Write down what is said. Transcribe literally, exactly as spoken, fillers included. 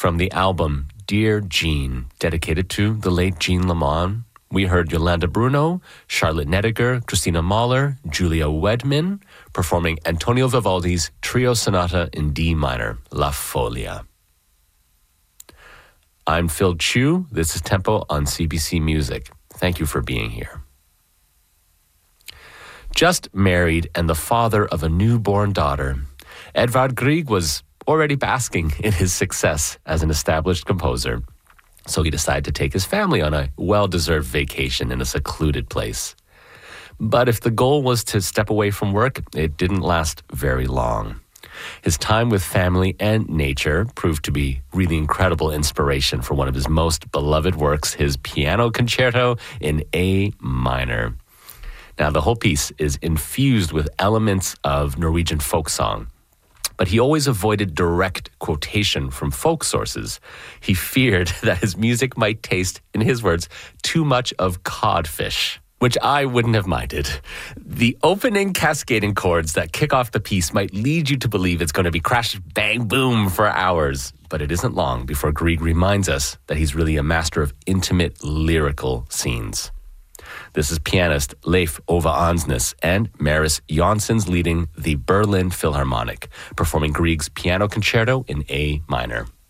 From the album Dear Jean, dedicated to the late Jean Lamont, we heard Yolanda Bruno, Charlotte Nediger, Christina Mahler, Julia Wedman performing Antonio Vivaldi's Trio Sonata in D minor, La Folia. I'm Phil Chu. This is Tempo on C B C Music. Thank you for being here. Just married and the father of a newborn daughter, Edvard Grieg was already basking in his success as an established composer. So he decided to take his family on a well-deserved vacation in a secluded place. But if the goal was to step away from work, it didn't last very long. His time with family and nature proved to be really incredible inspiration for one of his most beloved works, his piano concerto in A minor. Now, the whole piece is infused with elements of Norwegian folk song. But he always avoided direct quotation from folk sources. He feared that his music might taste, in his words, too much of codfish, which I wouldn't have minded. The opening cascading chords that kick off the piece might lead you to believe it's going to be crash, bang, boom for hours. But it isn't long before Grieg reminds us that he's really a master of intimate lyrical scenes. This is pianist Leif Ove Ansnes and Maris Janssens leading the Berlin Philharmonic, performing Grieg's piano concerto in A minor.